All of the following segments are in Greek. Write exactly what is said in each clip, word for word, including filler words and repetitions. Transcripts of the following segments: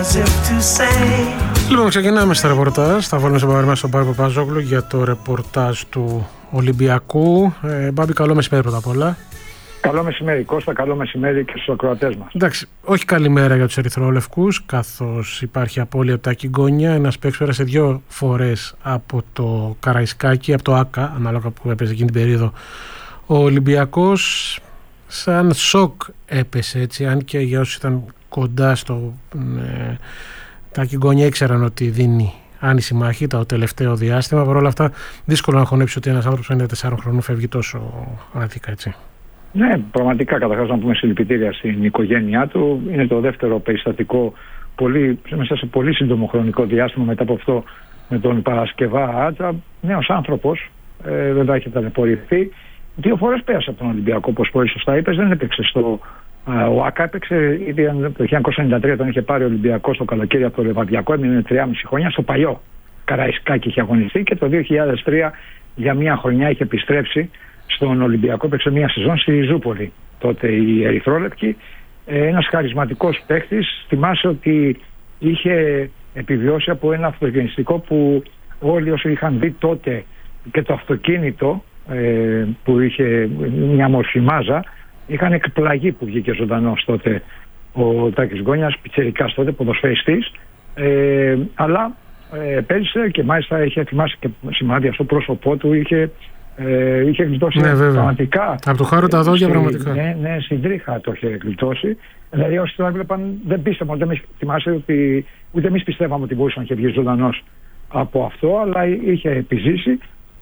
Λοιπόν, ξεκινάμε στα ρεπορτάζ. Θα βάλουμε σε παράδειγμα στον Μπάμπη Παπαζόγλου για το ρεπορτάζ του Ολυμπιακού. Ε, Μπάμπη, καλό μεσημέρι πρώτα απ' όλα. Καλό μεσημέρι Κώστα, καλό μεσημέρι και στους ακροατές μας. Εντάξει, όχι καλημέρα για τους ερυθρόλευκους, καθώς υπάρχει απώλεια από τα Κιγκόνια. Ένας παίκτης πέρασε δύο φορές από το Καραϊσκάκι, από το ΆΚΑ, ανάλογα που έπαιζε εκείνη την περίοδο ο Ολυμπιακός. Σαν σοκ έπεσε, έτσι, αν και για όσους ήταν κοντά στο... Ε, τα Κιγκόνια ήξεραν ότι δίνει άνηση μάχη το τελευταίο διάστημα. Παρ' όλα αυτά, δύσκολο να χωνέψει ότι ένας άνθρωπος πενήντα τεσσάρων χρονών φεύγει τόσο αδικά, έτσι. Ναι, πραγματικά, καταρχάς να πούμε συλληπιτήρια στην οικογένειά του. Είναι το δεύτερο περιστατικό πολύ, μέσα σε πολύ σύντομο χρονικό διάστημα μετά από αυτό με τον Παρασκευά Άτζα. Νέος άνθρωπος, ε, βέβαια έχει ταλαιπωρηθεί. Δύο φορές πέρασε από τον Ολυμπιακό, όπως πολύ σωστά είπες, δεν έπαιξε στο. Ο ΆΚΑ έπαιξε ήδη το χίλια εννιακόσια ενενήντα τρία, τον είχε πάρει ο Ολυμπιακός στο καλοκαίρι από το Λεβαδιακό, έμεινε τρία και μισό χρόνια. Στο παλιό Καραϊσκάκι είχε αγωνιστεί και το δύο χιλιάδες τρία για μία χρονιά είχε επιστρέψει στον Ολυμπιακό, έπαιξε μία σεζόν στη Ριζούπολη. Τότε η Ερυθρόλευκη, ένας χαρισματικός παίκτης. Θυμάσαι ότι είχε επιβιώσει από ένα αυτοκινηστικό που όλοι όσοι είχαν δει τότε και το αυτοκίνητο ε, που είχε μια μορφή μάζα, είχαν εκπλαγεί που βγήκε ζωντανός τότε ο Τάκης Γκόνιας, πιτσιρικάς τότε, ποδοσφαιριστής, ε, αλλά ε, πέρυσι και μάλιστα είχε, θυμάσαι και σημάδια στο πρόσωπό του, είχε, ε, είχε γλιτώσει, ναι, πραγματικά. Από το χάρο τα δόντια, πραγματικά. Ναι, ναι, στην τρίχα το είχε γλιτώσει. Δηλαδή όσοι το έβλεπαν δεν πίστευαν, δεν θυμάσαι ότι ούτε εμείς πιστεύαμε ότι μπορούσε να είχε βγει ζωντανός από αυτό, αλλά είχε επιζήσει.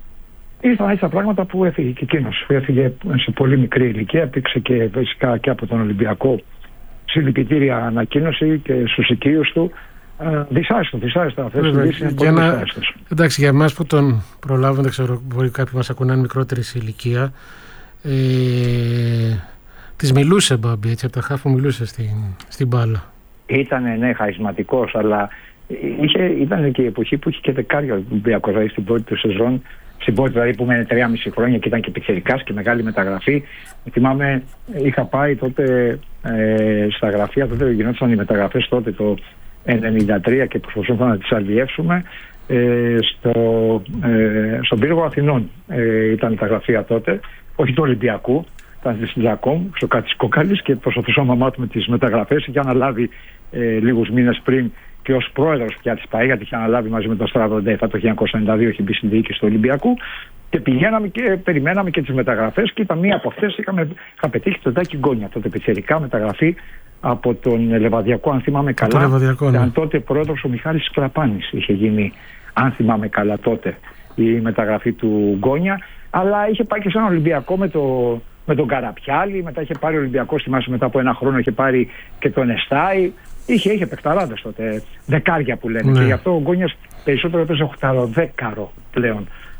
Ήρθαν έτσι τα πράγματα που έφυγε και εκείνος. Έφυγε σε πολύ μικρή ηλικία, έπαιξε και φυσικά και από τον Ολυμπιακό συλληπιτήρια ανακοίνωση και στους οικείους του. Δυσάρεστο, δυσάρεστο. Αυτές οι ειδήσεις είναι πολύ δυσάρεστος. Εντάξει, για εμάς που τον προλάβουμε, δεν ξέρω, μπορεί κάποιοι μας ακούνε αν μικρότερη σε ηλικία. Ε, της μιλούσε Μπάμπη, έτσι, από τα χάφ που μιλούσε στην, στην μπάλα. Ήτανε, ναι, χαρισματικός, αλλά είχε, ήταν και η εποχή που είχε και δεκάρια ο Ολυμπιακός, δηλαδή στην πρώτη του σεζόν. Στην πρώτη δηλαδή που έμενε τρία και μισό χρόνια και ήταν και πιτσιρικάς και μεγάλη μεταγραφή. Θυμάμαι, είχα πάει τότε ε, στα γραφεία, τότε γινόταν οι μεταγραφές τότε το ενενήντα τρία και προσπαθούσαμε να τις αλλιεύσουμε ε, στο, ε, στον πύργο Αθηνών. Ε, ήταν τα γραφεία τότε, όχι του Ολυμπιακού, ήταν στη Συντζακόμ, στο Κατσικόκαλης, και προσπαθούσαμε να μάθουμε τις μεταγραφές. Είχε αναλάβει ε, λίγους μήνες πριν και ως πρόεδρος πια της ΠΑΕ, γιατί είχε αναλάβει μαζί με τον Στράτο Ντέφα το χίλια εννιακόσια ενενήντα δύο, είχε μπει στην διοίκηση του Ολυμπιακού, και πηγαίναμε και περιμέναμε και τις μεταγραφές, και ήταν μία από αυτές. Είχαμε, είχα πετύχει τον Τάκη Γκόνια, τότε πιτσιρικά, μεταγραφή από τον Λεβαδιακό, αν θυμάμαι καλά. Λεβαδιακό, ναι. Ήταν τότε πρόεδρος ο Μιχάλης Κλαπάνης, είχε γίνει, αν θυμάμαι καλά, τότε η μεταγραφή του Γκόνια. Αλλά είχε πάει και σε έναν Ολυμπιακό με, το, με τον Καραπιάλη, μετά είχε πάρει ο Ολυμπιακός, θυμάσαι, μετά από ένα χρόνο είχε πάρει και τον Εστάι. Είχε, είχε παικταράδες τότε, δεκάρια που λένε. Ναι. Και γι' αυτό ο Γκόνιας περισσότερο έπαιζε οχταροδέκαρο πλέον